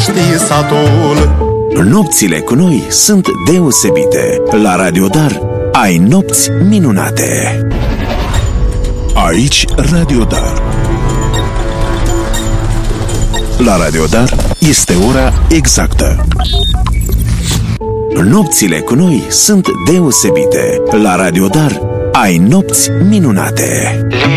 știe satul. Nopțile cu noi sunt deosebite. La Radio Dar ai nopți minunate. Aici Radio Dar. La Radio Dar este ora exactă. Nopțile cu noi sunt deosebite. La Radio Dar ai nopți minunate.